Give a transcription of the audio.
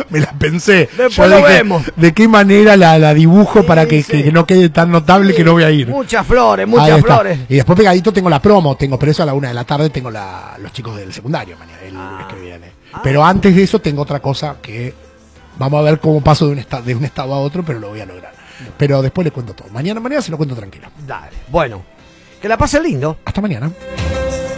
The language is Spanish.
me la pensé. Después Yo lo dije, vemos. ¿de qué manera la dibujo Sí, para que no quede tan notable que no voy a ir? Muchas flores, Ahí muchas está. flores. Y después pegadito tengo la promo, pero eso a la 1 de la tarde tengo los chicos del secundario mañana, el lunes que viene. Pero antes de eso tengo otra cosa que vamos a ver cómo paso de un estado a otro, pero lo voy a lograr. Pero después le cuento todo. Mañana se lo cuento tranquilo. Dale. Bueno, que la pase lindo. Hasta mañana.